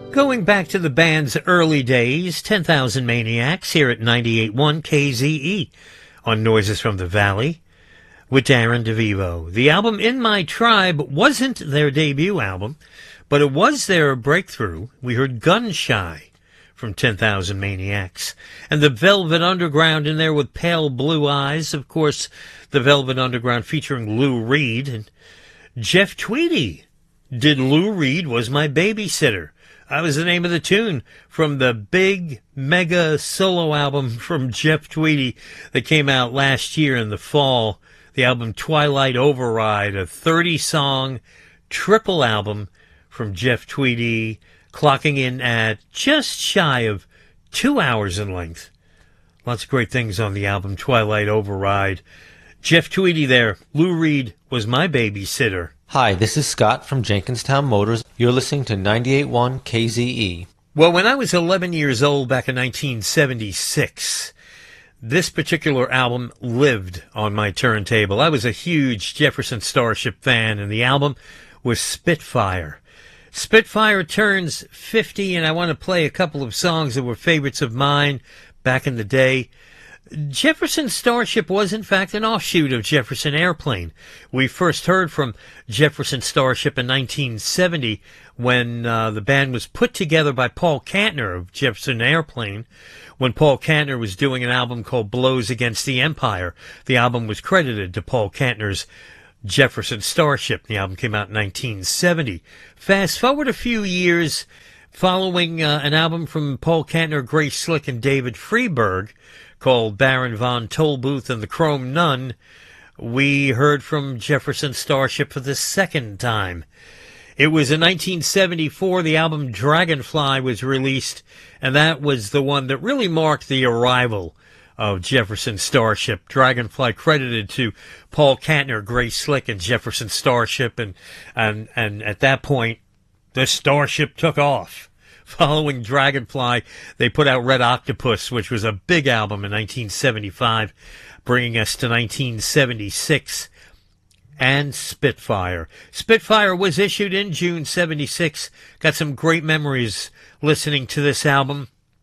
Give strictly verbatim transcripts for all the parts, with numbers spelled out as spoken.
Going back to the band's early days, ten thousand Maniacs here at ninety-eight point one K Z E on Noises from the Valley with Darren DeVivo. The album In My Tribe wasn't their debut album, but it was their breakthrough. We heard Gun Shy from ten thousand Maniacs, and the Velvet Underground in there with Pale Blue Eyes. Of course, the Velvet Underground featuring Lou Reed, and Jeff Tweedy did Lou Reed Was My Babysitter. That was the name of the tune from the big mega solo album from Jeff Tweedy that came out last year in the fall. The album Twilight Override, a thirty-song triple album from Jeff Tweedy, clocking in at just shy of two hours in length. Lots of great things on the album Twilight Override. Jeff Tweedy there. Lou Reed Was My Babysitter. Hi, this is Scott from Jenkinstown Motors. You're listening to ninety-eight point one K Z E. Well, when I was eleven years old back in nineteen seventy-six, this particular album lived on my turntable. I was a huge Jefferson Starship fan, and the album was Spitfire. Spitfire turns fifty, and I want to play a couple of songs that were favorites of mine back in the day. Jefferson Starship was, in fact, an offshoot of Jefferson Airplane. We first heard from Jefferson Starship in nineteen seventy when uh, the band was put together by Paul Kantner of Jefferson Airplane, when Paul Kantner was doing an album called Blows Against the Empire. The album was credited to Paul Kantner's Jefferson Starship. The album came out in nineteen seventy. Fast forward a few years, following uh, an album from Paul Kantner, Grace Slick, and David Freeberg, called Baron von Tolbooth and the Chrome Nun, we heard from Jefferson Starship for the second time. It was in nineteen seventy-four, the album Dragonfly was released, and that was the one that really marked the arrival of Jefferson Starship. Dragonfly credited to Paul Kantner, Grace Slick, and Jefferson Starship, and, and, and at that point, the Starship took off. Following Dragonfly, they put out Red Octopus, which was a big album in nineteen seventy-five, bringing us to nineteen seventy-six, and Spitfire. Spitfire was issued in June seventy-six. Got some great memories listening to this album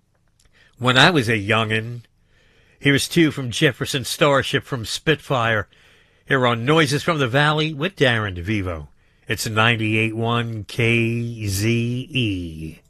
when I was a youngin'. Here's two from Jefferson Starship from Spitfire, here on Noises from the Valley with Darren DeVivo. It's ninety-eight point one K Z E.